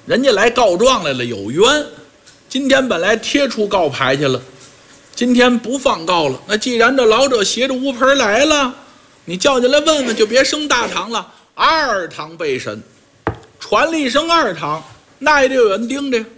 人家来告状来了，有冤。今天本来贴出告牌去了，今天不放告了。那既然这老者携着乌盆来了，你叫进来问问，就别升大堂了，二堂备审。传了一声二堂，那也得有人盯着。